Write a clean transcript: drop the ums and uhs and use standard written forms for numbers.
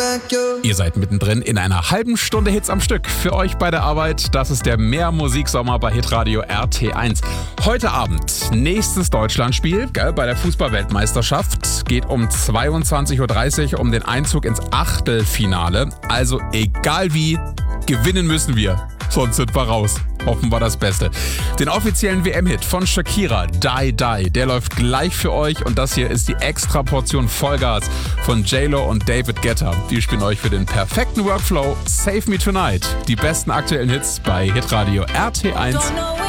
Ihr seid mittendrin in einer halben Stunde Hits am Stück. Für euch bei der Arbeit, das ist der Mehr-Musiksommer bei Hitradio RT1. Heute Abend nächstes Deutschlandspiel bei der Fußball-Weltmeisterschaft. Geht um 22.30 Uhr um den Einzug ins Achtelfinale. Also egal wie, gewinnen müssen wir. Sonst sind wir raus. Hoffen wir das Beste. Den offiziellen WM-Hit von Shakira, Die Die, der läuft gleich für euch. Und das hier ist die extra Portion Vollgas von J-Lo und David Guetta. Die spielen euch für den perfekten Workflow Save Me Tonight. Die besten aktuellen Hits bei Hitradio RT1.